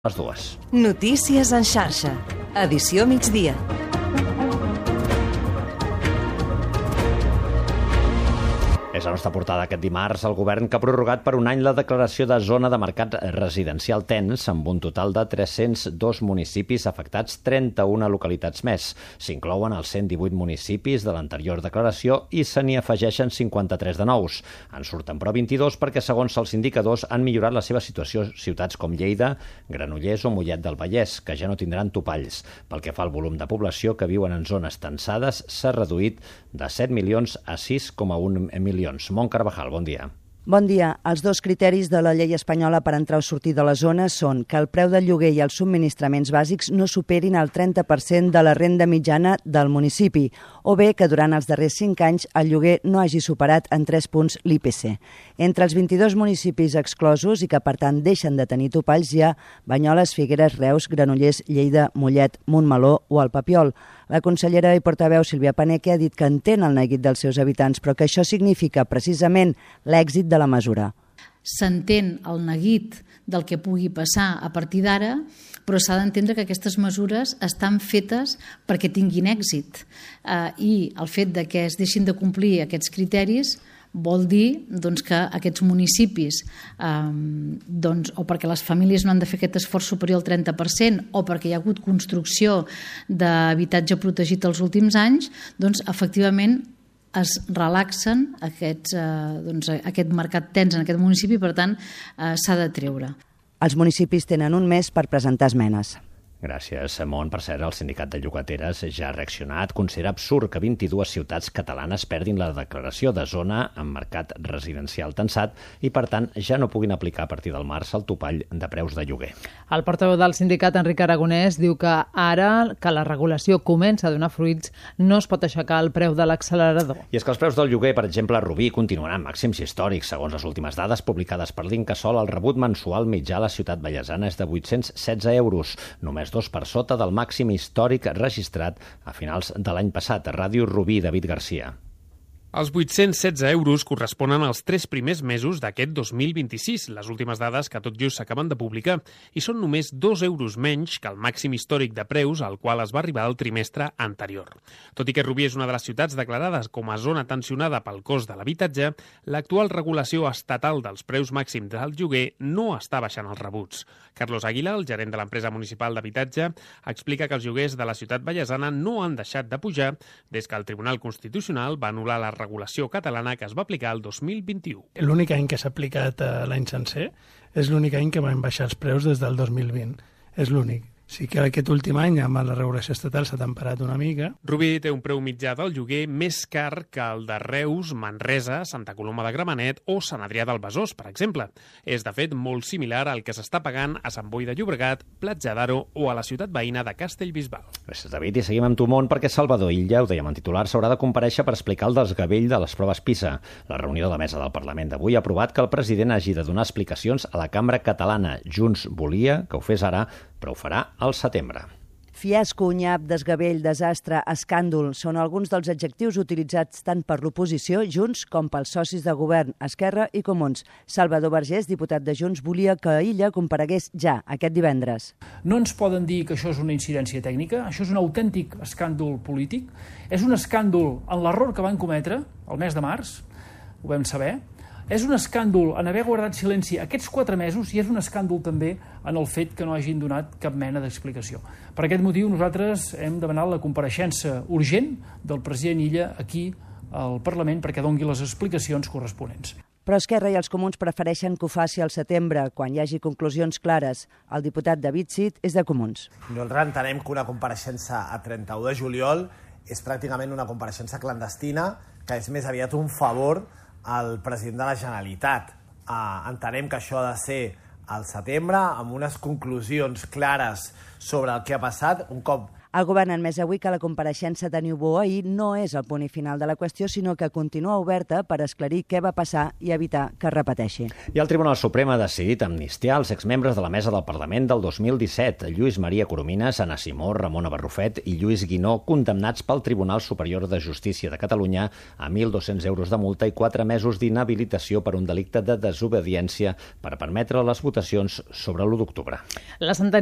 Les dues. Notícies en xarxa. Edició migdia. És la nostra portada aquest dimarts. El govern que ha prorrogat per un any la declaració de zona de mercat residencial tens, amb un total de 302 municipis afectats, 31 localitats més. S'inclouen els 118 municipis de l'anterior declaració i se n'hi afegeixen 53 de nous. En surten però 22 perquè, segons els indicadors, han millorat la seva situació ciutats com Lleida, Granollers o Mollet del Vallès, que ja no tindran topalls. Pel que fa al volum de població que viuen en zones tensades, s'ha reduït de 7 milions a 6,1 milions. Mont Carvajal, bon dia. Bon dia. Els dos criteris de la llei espanyola per entrar o sortir de la zona són que el preu del lloguer i els subministraments bàsics no superin el 30% de la renda mitjana del municipi, o bé que durant els darrers 5 anys el lloguer no hagi superat en 3 punts l'IPC. Entre els 22 municipis exclosos i que per tant deixen de tenir topalls hi ha Banyoles, Figueres, Reus, Granollers, Lleida, Mollet, Montmeló o el Papiol. La consellera i portaveu Sílvia Paneque ha dit que entén el neguit dels seus habitants, però que això significa precisament l'èxit de la mesura. S'entén el neguit del que pugui passar a partir d'ara, però s'ha d'entendre que aquestes mesures estan fetes perquè tinguin èxit. I el fet de que es deixin de complir aquests criteris vol dir que aquests municipis, o perquè les famílies no han de fer aquest esforç superior al 30%, o perquè hi ha hagut construcció d'habitatge protegit els últims anys, efectivament es relaxen aquest mercat tens en aquest municipi, per tant s'ha de treure. Els municipis tenen un mes per presentar esmenes. Gràcies, Mont. Per cert, el sindicat de llogateres ja ha reaccionat. Considera absurd que 22 ciutats catalanes perdin la declaració de zona amb mercat residencial tensat i, per tant, ja no puguin aplicar a partir del març el topall de preus de lloguer. El portaveu del sindicat, Enric Aragonès, diu que ara que la regulació comença a donar fruits no es pot aixecar el preu de l'accelerador. I és que els preus del lloguer, per exemple, a Rubí, continuaran màxims històrics. Segons les últimes dades publicades per l'Incasòl, el rebut mensual mitjà a la ciutat vallesana és de 816 euros, només 2 per sota del màxim històric registrat a finals de l'any passat. A Ràdio Rubí, David Garcia. Els 816 euros corresponen als 3 primers mesos d'aquest 2026, les últimes dades que tot just s'acaben de publicar, i són només 2 euros menys que el màxim històric de preus al qual es va arribar el trimestre anterior. Tot i que Rubí és una de les ciutats declarades com a zona tensionada pel cost de l'habitatge, l'actual regulació estatal dels preus màxims del lloguer no està baixant els rebuts. Carlos Aguila, el gerent de l'empresa municipal d'habitatge, explica que els lloguers de la ciutat vallesana no han deixat de pujar des que el Tribunal Constitucional va anul·lar la regulació catalana que es va aplicar el 2021. L'únic any que s'ha aplicat l'any sencer és l'únic any que van baixar els preus des del 2020. És l'únic. Sí que aquest últim any, amb la regulació estatal, s'ha temperat una mica. Rubí té un preu mitjà del lloguer més car que el de Reus, Manresa, Santa Coloma de Gramenet o Sant Adrià del Besòs, per exemple. És, de fet, molt similar al que s'està pagant a Sant Boi de Llobregat, Platja d'Aro o a la ciutat veïna de Castellbisbal. Gràcies, David. I seguim amb tu, Mont, perquè Salvador Illa, ho dèiem en titular, s'haurà de comparèixer per explicar el desgavell de les proves PISA. La reunió de la mesa del Parlament d'avui ha aprovat que el president hagi de donar explicacions a la cambra catalana. Junts volia que ho fes ara, però ho farà al setembre. Fiasco, nyap, desgavell, desastre, escàndol són alguns dels adjectius utilitzats tant per l'oposició, Junts, com pels socis de govern, Esquerra i Comuns. Salvador Vergés, diputat de Junts, volia que Illa comparegués ja, aquest divendres. No ens poden dir que això és una incidència tècnica, això és un autèntic escàndol polític, és un escàndol en l'error que van cometre el mes de març, ho vam saber, és un escàndol en haver guardat silenci aquests 4 mesos i és un escàndol també en el fet que no hagin donat cap mena d'explicació. Per aquest motiu nosaltres hem demanat la compareixença urgent del president Illa aquí al Parlament perquè doni les explicacions corresponents. Però Esquerra i els Comuns prefereixen que ho faci al setembre, quan hi hagi conclusions clares. El diputat David Cid és de Comuns. Nosaltres entenem que una compareixença a 31 de juliol és pràcticament una compareixença clandestina, que és més aviat un favor al president de la Generalitat. Entenem que això ha de ser al setembre, amb unes conclusions clares sobre el que ha passat, un cop El govern ha admès avui que la compareixença de Niubó ahir no és el punt final de la qüestió, sinó que continua oberta per esclarir què va passar i evitar que es repeteixi. I el Tribunal Suprem ha decidit amnistiar els exmembres de la Mesa del Parlament del 2017, Lluís Maria Coromines, Anna Simó, Ramona Barrufet i Lluís Guinó, condemnats pel Tribunal Superior de Justícia de Catalunya a 1.200 euros de multa i 4 mesos d'inhabilitació per un delicte de desobediència per permetre les votacions sobre l'1 d'octubre. La sentència